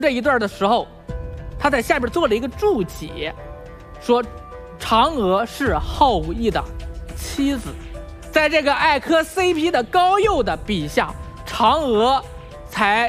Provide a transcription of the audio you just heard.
这一段的时候，他在下边做了一个注解，说嫦娥是浩武义的妻子，在这个艾科 CP 的高佑的笔下，嫦娥才